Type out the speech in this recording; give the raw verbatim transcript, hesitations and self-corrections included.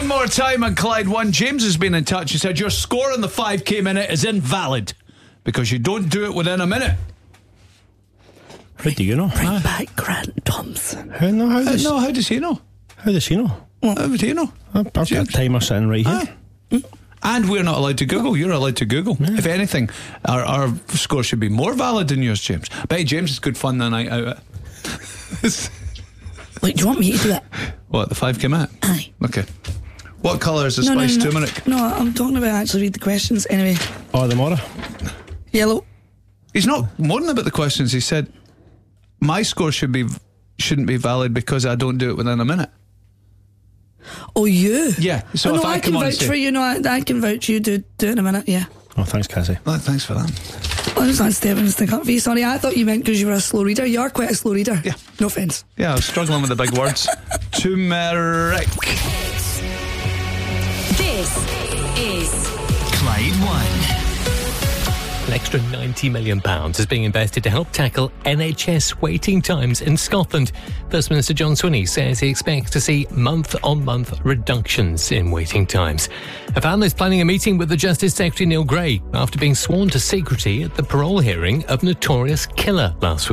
One more time on Clyde One. James has been in touch. He said your score on the five K minute is invalid because you don't do it within a minute. How do you know? Bring Ah. back Grant Thompson. How, no, how, Uh, does, no, how does he know? how does he know? How would he know? I've, I've got a timer sitting right here. Aye. And we're not allowed to Google. You're allowed to Google. Yeah. If anything, our, our score should be more valid than yours, James. I bet you James is good fun the night out. Wait, do you want me to do it? What, the five K minute? Aye. Okay. What colour is the No, no, spice no, turmeric? no, I'm talking about actually read the questions. Anyway, Oh, the Mora. yellow. He's not moaning about the questions. He said my score should be shouldn't be valid because I don't do it within a minute. Oh, you? Yeah. So oh, if no, I, I come can on and vouch say, for you. No, I, I can vouch you. Do do it in a minute. Yeah. Oh, thanks, Cassie. oh, thanks for that. I just want to step in and stick up for you. Sorry, I thought you meant because you were a slow reader. You are quite a slow reader. Yeah. No offence. Yeah, I was struggling with the big words. Turmeric. This is Clyde One. An extra ninety million pounds is being invested to help tackle N H S waiting times in Scotland. First Minister John Swinney says he expects to see month-on-month reductions in waiting times. A family is planning a meeting with the Justice Secretary Neil Gray after being sworn to secrecy at the parole hearing of notorious killer last week.